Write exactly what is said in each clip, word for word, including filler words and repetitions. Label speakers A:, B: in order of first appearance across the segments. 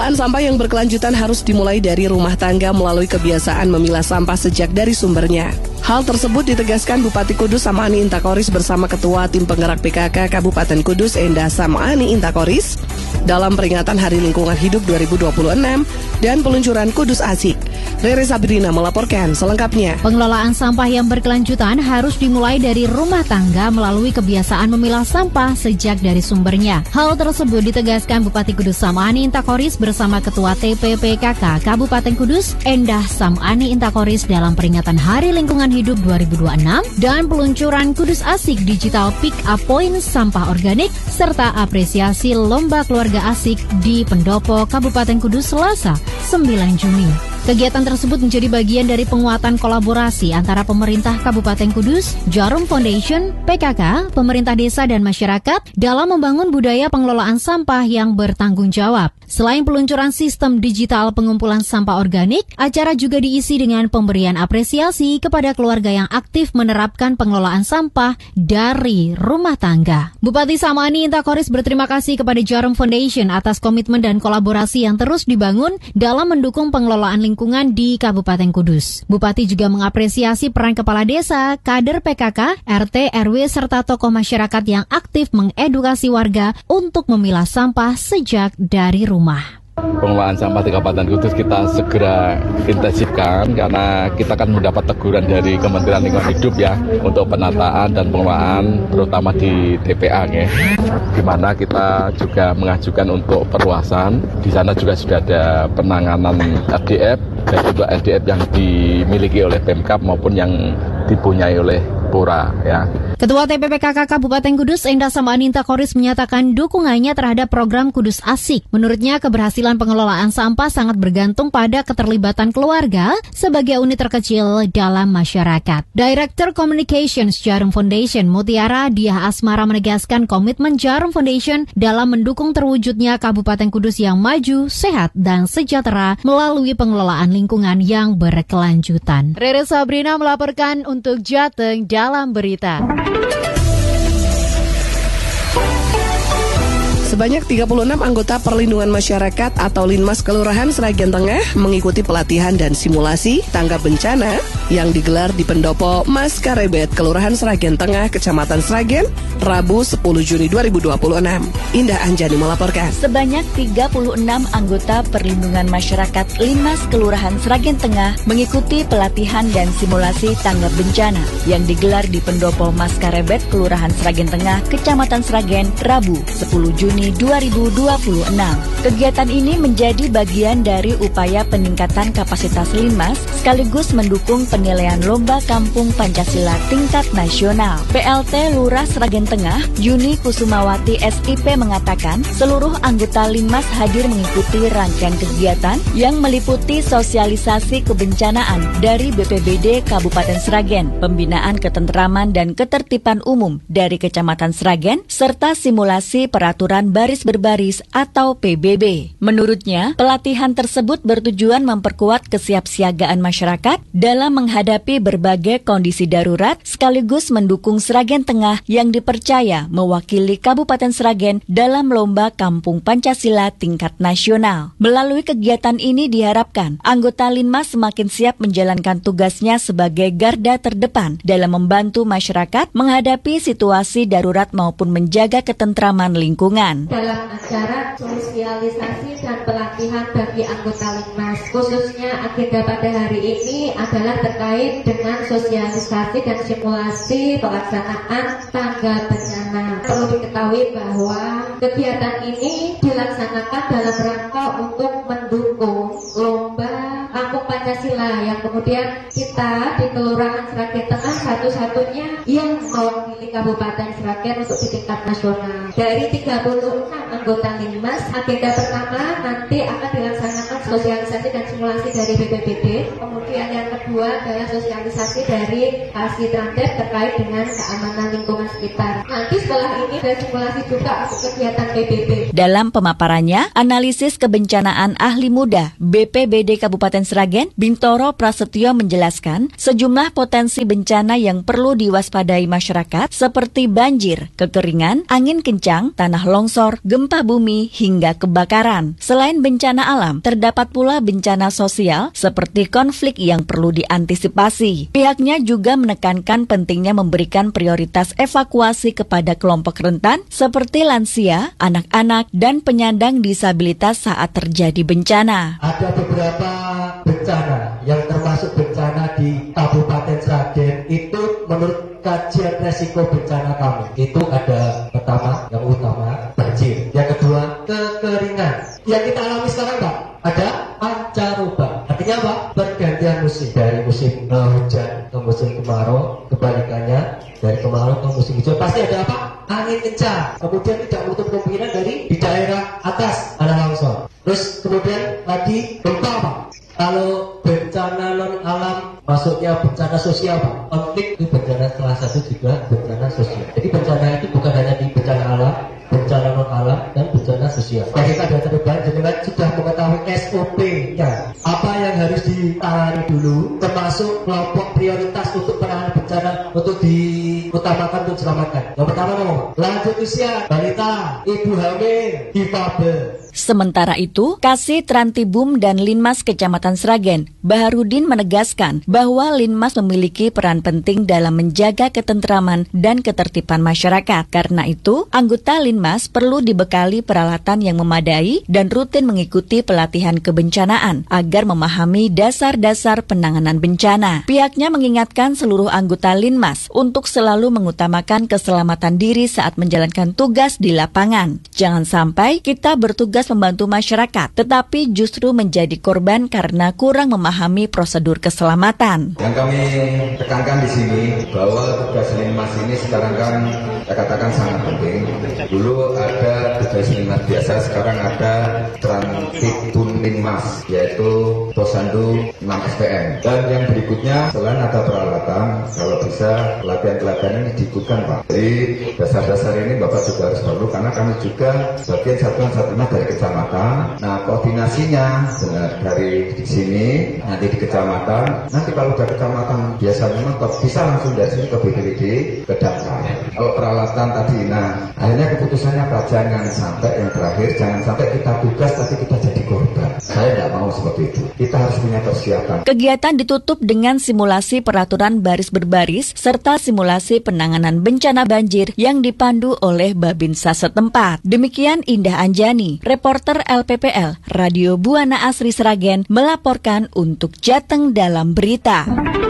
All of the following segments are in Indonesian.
A: Pengelolaan sampah yang berkelanjutan harus dimulai dari rumah tangga melalui kebiasaan memilah sampah sejak dari sumbernya. Hal tersebut ditegaskan Bupati Kudus Samani Intakoris bersama Ketua Tim Penggerak P K K Kabupaten Kudus Endah Samani Intakoris dalam peringatan Hari Lingkungan Hidup dua ribu dua puluh enam dan peluncuran Kudus Asik. Rere Sabrina melaporkan selengkapnya.
B: Pengelolaan sampah yang berkelanjutan harus dimulai dari rumah tangga melalui kebiasaan memilah sampah sejak dari sumbernya. Hal tersebut ditegaskan Bupati Kudus Samani Intakoris bersama Ketua T P P K K Kabupaten Kudus Endah Samani Intakoris dalam peringatan Hari Lingkungan Hidup dua ribu dua puluh enam dan peluncuran Kudus Asik Digital Pick Up Point Sampah Organik serta apresiasi Lomba Keluarga Asik di Pendopo Kabupaten Kudus Selasa sembilan Juni. Kegiatan tersebut menjadi bagian dari penguatan kolaborasi antara pemerintah Kabupaten Kudus, Jarum Foundation, P K K, pemerintah desa dan masyarakat dalam membangun budaya pengelolaan sampah yang bertanggung jawab. Selain peluncuran sistem digital pengumpulan sampah organik, acara juga diisi dengan pemberian apresiasi kepada keluarga yang aktif menerapkan pengelolaan sampah dari rumah tangga. Bupati Samani Intakoris berterima kasih kepada Jarum Foundation atas komitmen dan kolaborasi yang terus dibangun dalam mendukung pengelolaan lingkungan di Kabupaten Kudus. Bupati juga mengapresiasi peran kepala desa, kader P K K, R T, R W, serta tokoh masyarakat yang aktif mengedukasi warga untuk memilah sampah sejak dari rumah.
C: Pengelolaan sampah di Kabupaten Kudus kita segera intensifkan karena kita akan mendapat teguran dari Kementerian Lingkungan Hidup ya untuk penataan dan pengelolaan terutama di T P A ya. Di mana kita juga mengajukan untuk perluasan. Di sana juga sudah ada penanganan R D F dan juga R D F yang dimiliki oleh Pemkab maupun yang dipunyai oleh Pura ya.
B: Ketua T P P K K Kabupaten Kudus Endah Samani Intakoris menyatakan dukungannya terhadap program Kudus Asik. Menurutnya keberhasilan pengelolaan sampah sangat bergantung pada keterlibatan keluarga sebagai unit terkecil dalam masyarakat. Director Communications Jarum Foundation Mutiara Diah Asmara menegaskan komitmen Jarum Foundation dalam mendukung terwujudnya Kabupaten Kudus yang maju, sehat, dan sejahtera melalui pengelolaan lingkungan yang berkelanjutan. Rere Sabrina melaporkan untuk Jateng dalam berita.
A: Sebanyak tiga puluh enam anggota Perlindungan Masyarakat atau Linmas Kelurahan Sragen Tengah mengikuti pelatihan dan simulasi tanggap bencana yang digelar di Pendopo Maskarebet, Kelurahan Sragen Tengah, Kecamatan Sragen, Rabu sepuluh Juni dua ribu dua puluh enam. Indah Anjani melaporkan.
D: Sebanyak tiga puluh enam anggota Perlindungan Masyarakat Linmas Kelurahan Sragen Tengah mengikuti pelatihan dan simulasi tanggap bencana yang digelar di Pendopo Maskarebet, Kelurahan Sragen Tengah, Kecamatan Sragen, Rabu sepuluh Juni dua ribu dua puluh enam. Kegiatan ini menjadi bagian dari upaya peningkatan kapasitas Linmas sekaligus mendukung penilaian Lomba Kampung Pancasila tingkat nasional. P L T Lurah Sragen Tengah, Yuni Kusumawati S I P mengatakan seluruh anggota Linmas hadir mengikuti rangkaian kegiatan yang meliputi sosialisasi kebencanaan dari B P B D Kabupaten Sragen, pembinaan ketentraman dan ketertiban umum dari Kecamatan Sragen, serta simulasi peraturan baris berbaris atau P B B. Menurutnya, pelatihan tersebut bertujuan memperkuat kesiapsiagaan masyarakat dalam menghadapi berbagai kondisi darurat sekaligus mendukung Sragen Tengah yang dipercaya mewakili Kabupaten Sragen dalam Lomba Kampung Pancasila tingkat nasional. Melalui kegiatan ini diharapkan anggota Linmas semakin siap menjalankan tugasnya sebagai garda terdepan dalam membantu masyarakat menghadapi situasi darurat maupun menjaga ketentraman lingkungan.
E: Dalam acara sosialisasi dan pelatihan bagi anggota Linmas, khususnya agenda pada hari ini adalah terkait dengan sosialisasi dan simulasi pelaksanaan tanggap bencana. Perlu diketahui bahwa kegiatan ini dilaksanakan dalam rangka untuk mendukung Lomba Kampung Pancasila yang kemudian kita di Kelurahan Sragen Tengah satu-satunya yang mewakili Kabupaten Sragen untuk di tingkat nasional. Dari tiga puluh enam anggota Linmas, agenda pertama nanti akan dilaksanakan sosialisasi dan simulasi dari B P B D. Kemudian yang kedua adalah sosialisasi dari Asitrandep terkait dengan keamanan lingkungan sekitar. Nanti setelah ini ada simulasi juga untuk kegiatan P B B.
D: Dalam pemaparannya, analisis kebencanaan ahli muda B P B D Kabupaten Sragen, Bintang Toro Prasetyo menjelaskan sejumlah potensi bencana yang perlu diwaspadai masyarakat seperti banjir, kekeringan, angin kencang, tanah longsor, gempa bumi, hingga kebakaran. Selain bencana alam, terdapat pula bencana sosial seperti konflik yang perlu diantisipasi. Pihaknya juga menekankan pentingnya memberikan prioritas evakuasi kepada kelompok rentan seperti lansia, anak-anak, dan penyandang disabilitas saat terjadi bencana.
F: Ada beberapa bencana yang termasuk bencana di Kabupaten Sragen itu menurut kajian resiko bencana kami itu ada pertama, yang utama banjir, yang kedua kekeringan. Yang kita alami sekarang Pak, ada pancaroba. Artinya apa? Pergantian musim dari musim uh, hujan ke musim kemarau, kebalikannya dari kemarau ke musim hujan. Pasti ada apa? Angin kencang. Kemudian tidak menutup kemungkinan dari di daerah atas ada longsor. Terus kemudian lagi gempa Pak. Kalau bencana non alam masuknya bencana sosial Pak. Konflik itu bencana salah satu juga bencana sosial. Jadi bencana itu bukan hanya di bencana alam, bencana non alam dan bencana sosial. Nah, kita ada terdepan jenengan sudah mengetahui S O P-nya. Apa yang harus ditangani dulu, termasuk kelompok prioritas untuk penanganan bencana untuk diutamakan untuk diselamatkan. Yang pertama nomor lanjut usia, balita, ibu hamil, difabel.
D: Sementara itu, Kasih Trantibum dan Linmas Kecamatan Sragen, Baharudin menegaskan bahwa Linmas memiliki peran penting dalam menjaga ketentraman dan ketertiban masyarakat. Karena itu, anggota Linmas perlu dibekali peralatan yang memadai dan rutin mengikuti pelatihan kebencanaan agar memahami dasar-dasar penanganan bencana. Pihaknya mengingatkan seluruh anggota Linmas untuk selalu mengutamakan keselamatan diri saat menjalankan tugas di lapangan. Jangan sampai kita bertugas membantu masyarakat, tetapi justru menjadi korban karena kurang memahami prosedur keselamatan.
G: Yang kami tekankan di sini bahwa tugas Linmas ini sekarang kan saya katakan sangat penting. Dulu ada tugas Linmas biasa, sekarang ada Trantibum Linmas, yaitu Posyandu enam S P M. Dan yang berikutnya selain ada peralatan, kalau bisa pelatihan-pelatihan ini diikutkan Pak. Jadi dasar-dasar ini Bapak juga harus perlu karena kami juga bagian satuan-satuan dari kecamatan. Nah, koordinasinya dari di sini nanti di kecamatan. Nanti kalau dari kecamatan biasa memang bisa langsung dari sini ke B P D D ke Damkar. Kalau peralatan tadi, nah akhirnya keputusannya Pak, jangan sampai yang terakhir, jangan sampai kita tugas tapi kita jadi korban. Saya tidak mau seperti itu. Kita harus punya persiapan.
D: Kegiatan ditutup dengan simulasi peraturan baris berbaris serta simulasi penanganan bencana banjir yang dipandu oleh Babinsa setempat. Demikian Indah Anjani, reporter L P P L Radio Buana Asri Sragen melaporkan untuk Jateng dalam berita.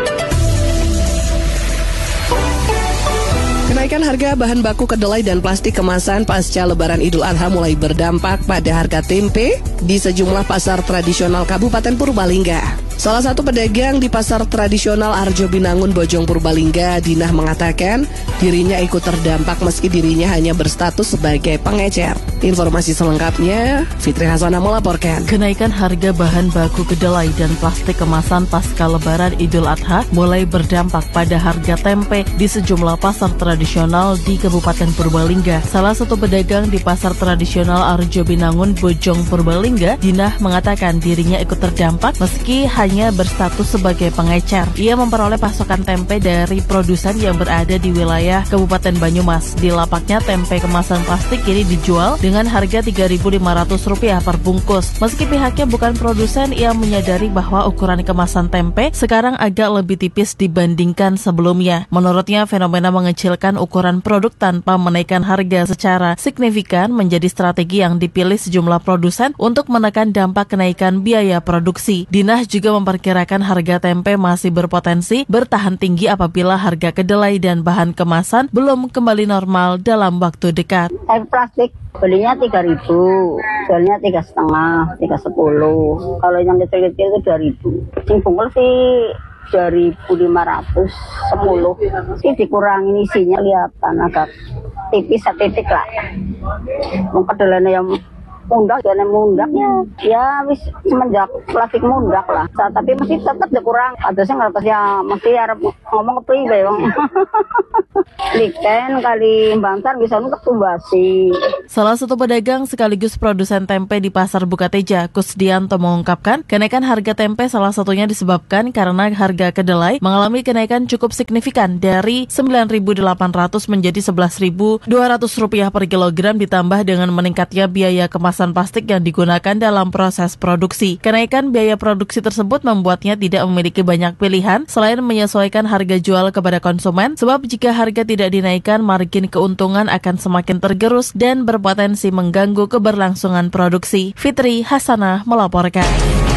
A: Kenaikan harga bahan baku kedelai dan plastik kemasan pasca Lebaran Idul Adha mulai berdampak pada harga tempe di sejumlah pasar tradisional Kabupaten Purbalingga. Salah satu pedagang di pasar tradisional Arjo Binangun, Bojong Purbalingga, Dinah mengatakan dirinya ikut terdampak meski dirinya hanya berstatus sebagai pengecer. Informasi selengkapnya, Fitri Hasanah melaporkan.
H: Kenaikan harga bahan baku kedelai dan plastik kemasan pasca Lebaran Idul Adha mulai berdampak pada harga tempe di sejumlah pasar tradisional di Kabupaten Purbalingga. Salah satu pedagang di pasar tradisional Arjo Binangun, Bojong Purbalingga, Dinah mengatakan dirinya ikut terdampak meski hanya berstatus sebagai pengecer. Ia memperoleh pasokan tempe dari produsen yang berada di wilayah Kabupaten Banyumas. Di lapaknya tempe kemasan plastik kini dijual dengan harga tiga ribu lima ratus rupiah per bungkus. Meski pihaknya bukan produsen, ia menyadari bahwa ukuran kemasan tempe sekarang agak lebih tipis dibandingkan sebelumnya. Menurutnya, fenomena mengecilkan ukuran produk tanpa menaikkan harga secara signifikan menjadi strategi yang dipilih sejumlah produsen untuk menekan dampak kenaikan biaya produksi. Dinah juga memperkirakan harga tempe masih berpotensi bertahan tinggi apabila harga kedelai dan bahan kemasan belum kembali normal dalam waktu dekat.
I: Tempe plastik belinya tiga ribu, jualnya tiga setengah, tiga sepuluh. Kalau yang kecil-kecil itu dua ribu. Sing bungkus sih dua ribu lima ratus sepuluh. Sih dikurangin isinya kelihatan agak tipis setitik lah. Mau kedelainya yang mundak, jadi mundak ya. Ya wis semenjak plastik mundak lah. Sa, tapi masih tetap kurang. Adanya ngerti ya mesti harap ngomong ke pribe bang. Liken kali Bantar bisa untuk tumbasi.
H: Salah satu pedagang sekaligus produsen tempe di Pasar Bukateja, Kusdianto mengungkapkan kenaikan harga tempe salah satunya disebabkan karena harga kedelai mengalami kenaikan cukup signifikan dari sembilan ribu delapan ratus menjadi sebelas ribu dua ratus rupiah per kilogram ditambah dengan meningkatnya biaya kemasan plastik yang digunakan dalam proses produksi. Kenaikan biaya produksi tersebut membuatnya tidak memiliki banyak pilihan selain menyesuaikan harga jual kepada konsumen, sebab jika harga tidak dinaikkan, margin keuntungan akan semakin tergerus dan berpotensi mengganggu keberlangsungan produksi. Fitri Hasanah melaporkan.